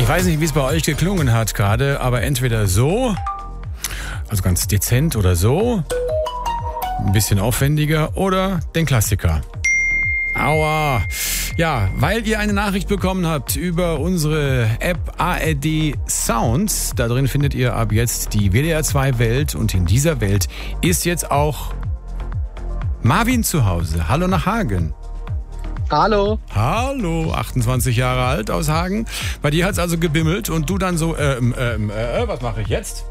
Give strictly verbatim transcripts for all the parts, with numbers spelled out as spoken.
weiß nicht, wie es bei euch geklungen hat gerade, aber entweder so, also ganz dezent oder so, ein bisschen aufwendiger oder den Klassiker. Aua. Ja, weil ihr eine Nachricht bekommen habt über unsere App A R D Sounds. Da drin findet ihr ab jetzt die W D R zwei Welt und in dieser Welt ist jetzt auch Marvin zu Hause. Hallo nach Hagen. Hallo. Hallo, achtundzwanzig Jahre alt aus Hagen. Bei dir hat es also gebimmelt und du dann so, ähm, ähm, äh, was mache ich jetzt?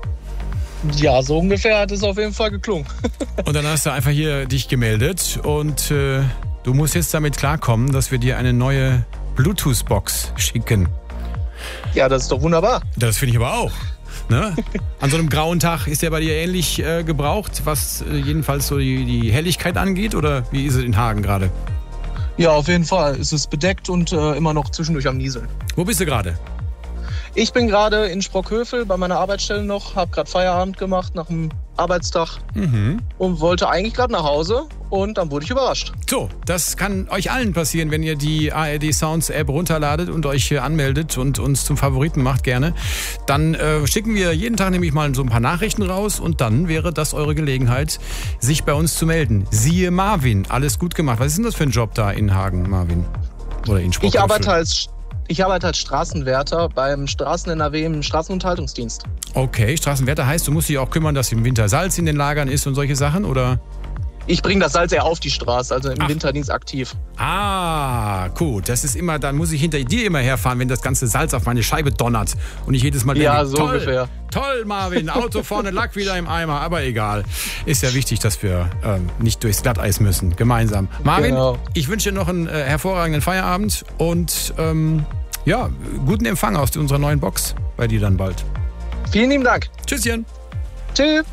Ja, so ungefähr hat es auf jeden Fall geklungen. Und dann hast du einfach hier dich gemeldet und äh, du musst jetzt damit klarkommen, dass wir dir eine neue Bluetooth-Box schicken. Ja, das ist doch wunderbar. Das finde ich aber auch. Ne? An so einem grauen Tag ist der bei dir ähnlich äh, gebraucht, was äh, jedenfalls so die, die Helligkeit angeht? Oder wie ist es in Hagen gerade? Ja, auf jeden Fall. Es ist bedeckt und äh, immer noch zwischendurch am Nieseln. Wo bist du gerade? Ich bin gerade in Sprockhövel bei meiner Arbeitsstelle noch, habe gerade Feierabend gemacht nach dem Arbeitstag Mhm. und wollte eigentlich gerade nach Hause und dann wurde ich überrascht. So, das kann euch allen passieren, wenn ihr die A R D Sounds App runterladet und euch hier anmeldet und uns zum Favoriten macht gerne. Dann äh, schicken wir jeden Tag nämlich mal so ein paar Nachrichten raus und dann wäre das eure Gelegenheit, sich bei uns zu melden. Siehe Marvin, alles gut gemacht. Was ist denn das für ein Job da in Hagen, Marvin? Oder in Sprockhövel? Ich arbeite als, ich arbeite als Straßenwärter beim Straßen-N R W im Straßenunterhaltungsdienst. Okay, Straßenwärter heißt, du musst dich auch kümmern, dass im Winter Salz in den Lagern ist und solche Sachen, oder? Ich bringe das Salz eher auf die Straße, also im Ach. Winterdienst aktiv. Ah, gut. Das ist immer, dann muss ich hinter dir immer herfahren, wenn das ganze Salz auf meine Scheibe donnert. Und ich jedes Mal denke, Ja, so toll, ungefähr. Toll, Marvin, Auto vorne, Lack wieder im Eimer. Aber egal. Ist ja wichtig, dass wir ähm, nicht durchs Glatteis müssen, gemeinsam. Marvin, Genau. ich wünsche dir noch einen äh, hervorragenden Feierabend und ähm, ja, guten Empfang aus unserer neuen Box bei dir dann bald. Vielen lieben Dank. Tschüsschen. Tschüss.